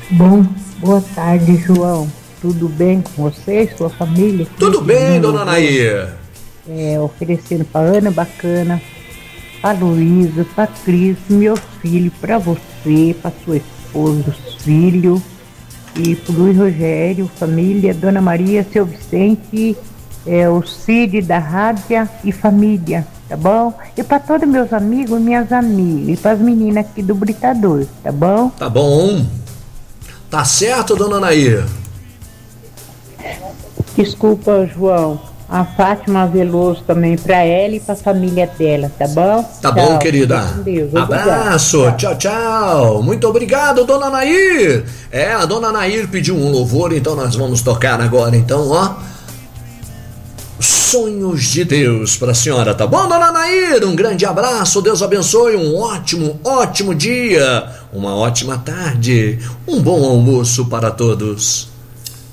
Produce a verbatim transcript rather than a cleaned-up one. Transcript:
Bom, boa tarde, João. Tudo bem com você e sua família? Tudo bem, dona Nair? É, oferecendo para Ana Bacana, para Luísa, para Cris, meu filho, para você, para sua esposa, os filhos, e para Luiz Rogério, família, Dona Maria, seu Vicente, é, o Cid da Rádia e família, tá bom? E para todos meus amigos e minhas amigas, e para as meninas aqui do Britador, tá bom? Tá bom. Tá certo, dona Nair? Desculpa, João. A Fátima Veloso também para ela e para a família dela, tá bom? Tá tchau. bom, querida. Deus, abraço, tchau. tchau, tchau. Muito obrigado, dona Nair. É, a dona Nair pediu um louvor, então nós vamos tocar agora, então, ó. Sonhos de Deus para a senhora, tá bom, dona Nair? Um grande abraço, Deus abençoe, um ótimo, ótimo dia, uma ótima tarde, um bom almoço para todos.